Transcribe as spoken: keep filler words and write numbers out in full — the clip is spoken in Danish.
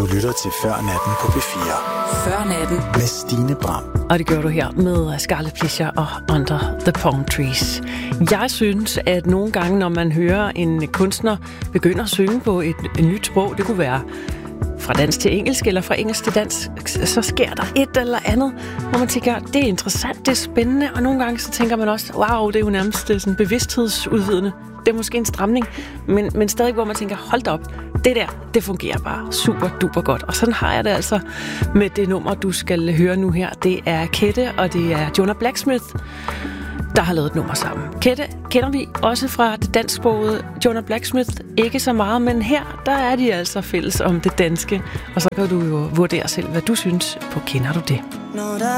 Du lytter til Før Natten på P fire. Før Natten. Med Stine Bram. Og det gør du her med Scarlet Pleasure og Under the Palm Trees. Jeg synes, at nogle gange, når man hører en kunstner begynde at synge på et, et nyt sprog, det kunne være fra dansk til engelsk, eller fra engelsk til dansk, så sker der et eller andet, hvor man tænker, det er interessant, det er spændende, og nogle gange så tænker man også, wow, det er jo nærmest sådan bevidsthedsudvidende. Det er måske en stramning, men, men stadig, hvor man tænker, hold da op, det der, det fungerer bare super duper godt. Og sådan har jeg det altså med det nummer, du skal høre nu her. Det er Kette, og det er Jonah Blacksmith, der har lavet et nummer sammen. Kette kender vi også fra det dansksprogede Jonah Blacksmith. Ikke så meget, men her, der er de altså fælles om det danske. Og så kan du jo vurdere selv, hvad du synes på Kender du det?